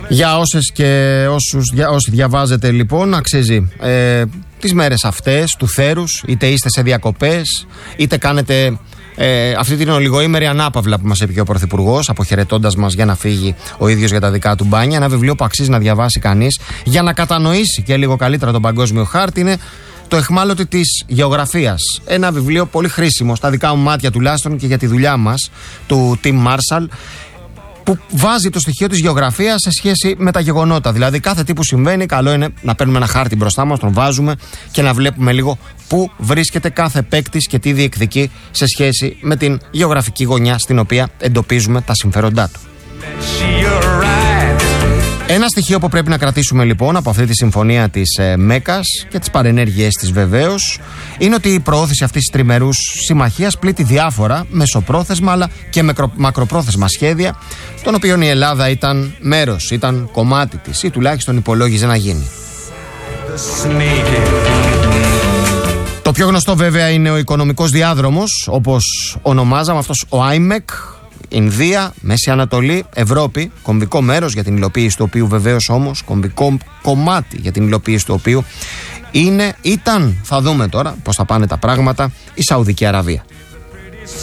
Για όσες και όσοι διαβάζετε λοιπόν, αξίζει τις μέρες αυτές του θέρους, είτε είστε σε διακοπές, είτε κάνετε αυτή την ολιγοήμερη ανάπαυλα που μας είπε και ο Πρωθυπουργός, αποχαιρετώντας μας για να φύγει ο ίδιος για τα δικά του μπάνια. Ένα βιβλίο που αξίζει να διαβάσει κανείς για να κατανοήσει και λίγο καλύτερα τον παγκόσμιο χάρτη είναι Το Αιχμάλωτη της Γεωγραφίας. Ένα βιβλίο πολύ χρήσιμο, στα δικά μου μάτια τουλάχιστον και για τη δουλειά μας, του Tim Marshall, που βάζει το στοιχείο της γεωγραφίας σε σχέση με τα γεγονότα. Δηλαδή, κάθε τι που συμβαίνει, καλό είναι να παίρνουμε ένα χάρτη μπροστά μας, τον βάζουμε και να βλέπουμε λίγο πού βρίσκεται κάθε παίκτης και τι διεκδικεί σε σχέση με την γεωγραφική γωνιά στην οποία εντοπίζουμε τα συμφέροντά του. Ένα στοιχείο που πρέπει να κρατήσουμε λοιπόν από αυτή τη συμφωνία της ΜΕΚΑΣ και τις παρενέργειές της βεβαίως είναι ότι η προώθηση αυτής της τριμερούς συμμαχίας πλήττει διάφορα μεσοπρόθεσμα αλλά και μακροπρόθεσμα σχέδια, των οποίων η Ελλάδα ήταν μέρος, ήταν κομμάτι της ή τουλάχιστον υπολόγιζε να γίνει. Το πιο γνωστό βέβαια είναι ο οικονομικός διάδρομος, όπως ονομάζαμε αυτός ο IMEC. Ινδία, Μέση Ανατολή, Ευρώπη, κομβικό μέρος για την υλοποίηση του οποίου βεβαίως όμως, κομβικό κομμάτι για την υλοποίηση του οποίου ήταν, θα δούμε τώρα πώς θα πάνε τα πράγματα, η Σαουδική Αραβία.